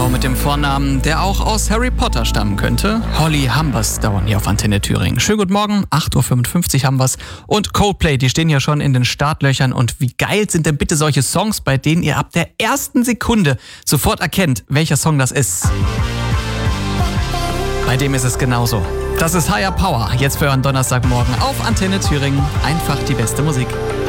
mit dem Vornamen, der auch aus Harry Potter stammen könnte. Holly Humberstone hier auf Antenne Thüringen. Schönen guten Morgen, 8.55 Uhr haben wir's. Und Coldplay, die stehen ja schon in den Startlöchern. Und wie geil sind denn bitte solche Songs, bei denen ihr ab der ersten Sekunde sofort erkennt, welcher Song das ist? Bei dem ist es genauso. Das ist Higher Power, jetzt für euren Donnerstagmorgen auf Antenne Thüringen. Einfach die beste Musik.